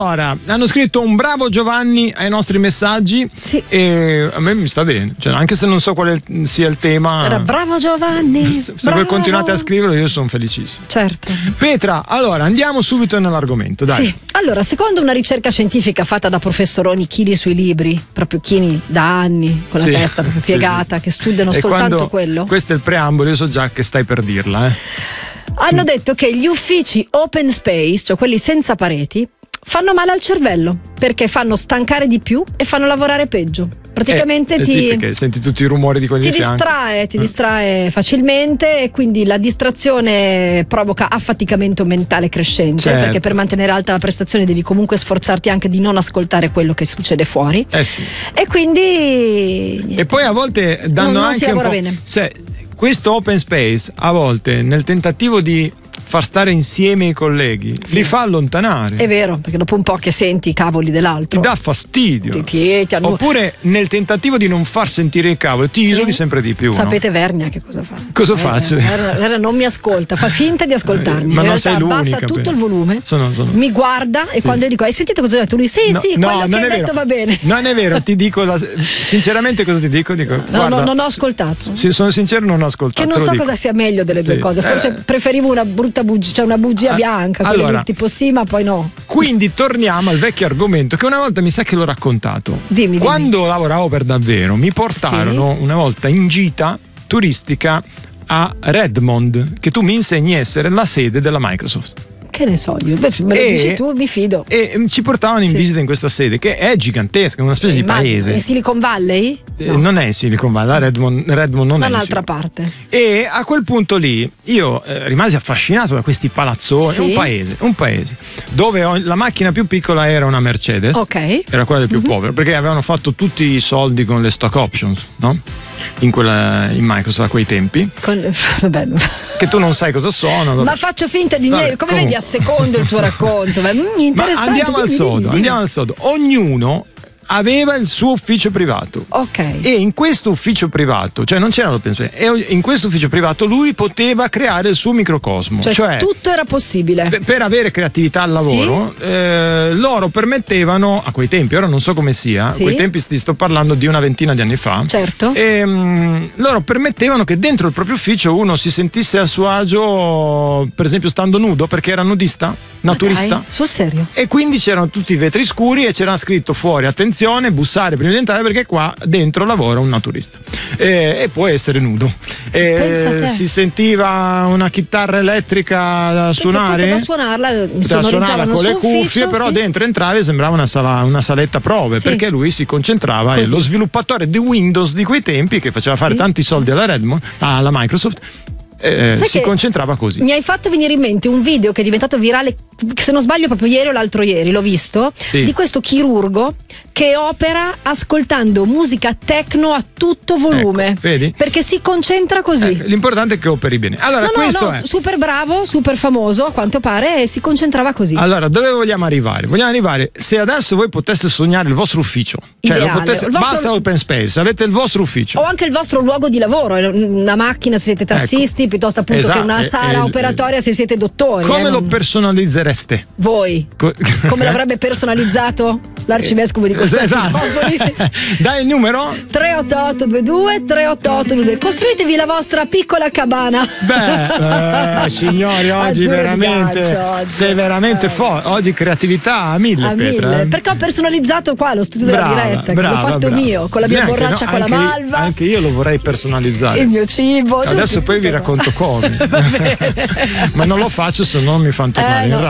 Ora, hanno scritto un bravo Giovanni ai nostri messaggi, sì. E a me mi sta bene, cioè, anche se non so quale sia il tema. Era bravo Giovanni. Se voi continuate a scriverlo, io sono felicissimo. Certo. Petra, allora andiamo subito nell'argomento, dai. Sì. Allora, secondo una ricerca scientifica fatta da professoroni chili sui libri, proprio chini da anni, con la testa proprio piegata, che studiano soltanto quello. Questo è il preambolo, io so già che stai per dirla. Hanno detto che gli uffici open space, cioè quelli senza pareti, fanno male al cervello perché fanno stancare di più e fanno lavorare peggio. Praticamente sì, perché senti tutti i rumori di quelli di fianco. Ti distrae facilmente, e quindi la distrazione provoca affaticamento mentale crescente, certo. Perché per mantenere alta la prestazione devi comunque sforzarti anche di non ascoltare quello che succede fuori. Sì. E quindi e poi a volte danno non anche si lavora un po', bene. Questo open space a volte nel tentativo di far stare insieme i colleghi li fa allontanare. È vero, perché dopo un po' che senti i cavoli dell'altro ti dà fastidio. Oppure nel tentativo di non far sentire i cavoli ti isoli sempre di più. Sapete Vernia che cosa fa? Cosa faccio? Vernia non mi ascolta, fa finta di ascoltarmi. Ma in non realtà sei l'unica, abbassa tutto il volume, sono. mi guarda e quando io dico hai sentito cosa ho detto? Lui sì, quello che hai detto va bene. Non è vero, ti dico sinceramente cosa ti dico? Guarda, non ho ascoltato. Sono sincero, non ho ascoltato. Che non so cosa sia meglio delle due cose. Forse preferivo una brutta bugia, cioè una bugia bianca, allora, tipo sì, ma poi no. Quindi torniamo al vecchio argomento che una volta mi sa che l'ho raccontato. Dimmi. Quando lavoravo per davvero mi portarono una volta in gita turistica a Redmond, che tu mi insegni essere la sede della Microsoft. Che ne so io, me lo dici tu, mi fido. E ci portavano in visita in questa sede che è gigantesca, una specie di paese. In Silicon Valley? No. Non è in Silicon Valley, Redmond non è un'altra parte. E a quel punto lì io rimasi affascinato da questi palazzoni. Un paese dove la macchina più piccola era una Mercedes, era quella del più povero, perché avevano fatto tutti i soldi con le stock options, no? In Microsoft a quei tempi, che tu non sai cosa sono. Ma faccio finta di niente. Come vedi, a secondo il tuo racconto. Ma andiamo al sodo. Ognuno aveva il suo ufficio privato. E in questo ufficio privato, cioè non c'era l'open space, e in questo ufficio privato lui poteva creare il suo microcosmo. Cioè tutto era possibile. Per avere creatività al lavoro, loro permettevano, a quei tempi, ora non so come sia, a quei tempi ti sto parlando di una ventina di anni fa. Certo. Loro permettevano che dentro il proprio ufficio uno si sentisse a suo agio, per esempio stando nudo, perché era nudista, naturista. Sul serio? E quindi c'erano tutti i vetri scuri e c'era scritto fuori: attenzione, bussare prima di entrare perché qua dentro lavora un naturista e può essere nudo. Si sentiva una chitarra elettrica da suonare, poteva suonarla con le cuffie, però dentro entrava e sembrava una saletta prove, perché lui si concentrava, e lo sviluppatore di Windows di quei tempi, che faceva fare tanti soldi alla Microsoft, si concentrava così. Mi hai fatto venire in mente un video che è diventato virale, se non sbaglio proprio ieri o l'altro ieri, l'ho visto, di questo chirurgo che opera ascoltando musica techno a tutto volume, vedi? Perché si concentra così. L'importante è che operi bene. Allora, è super bravo, super famoso a quanto pare, e si concentrava così. Allora, dove vogliamo arrivare? Vogliamo arrivare, se adesso voi poteste sognare il vostro ufficio, basta open space, avete il vostro ufficio o anche il vostro luogo di lavoro, una macchina se siete tassisti, piuttosto appunto che una sala operatoria se siete dottori. Come lo personalizzereste? Voi? Come l'avrebbe personalizzato l'arcivescovo di Costantinopoli? Dai il numero 38822. Costruitevi la vostra piccola cabana. Signori, oggi veramente sei veramente forte. Oggi creatività a mille, Petra. Perché ho personalizzato qua lo studio della diretta, che l'ho fatto mio, con la mia borraccia con la malva. Anche io lo vorrei personalizzare. Il mio cibo. Adesso poi vi racconto come. Ma non lo faccio, se no mi fanno tornare in radio.